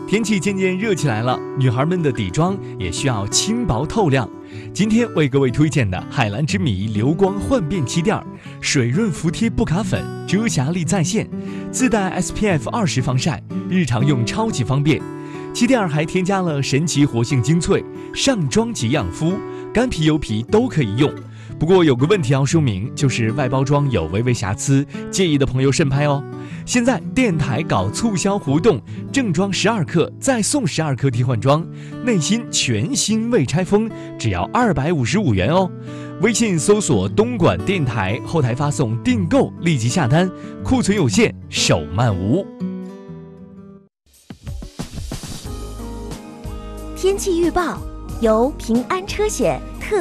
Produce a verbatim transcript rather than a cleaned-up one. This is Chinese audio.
天气渐渐热起来了，女孩们的底妆也需要轻薄透亮。今天为各位推荐的海蓝之谜流光焕变气垫，水润服帖不卡粉，遮瑕力在线，自带 S P F 二十防晒，日常用超级方便。气垫还添加了神奇活性精粹，上妆即养肤，干皮油皮都可以用。不过有个问题要说明，就是外包装有微微瑕疵，介意的朋友慎拍哦。现在电台搞促销活动，正装十二克再送十二克替换装，内心全新未拆封，只要二百五十五元哦。微信搜索东莞电台，后台发送订购，立即下单，库存有限，手慢无。 天气预报由平安车险特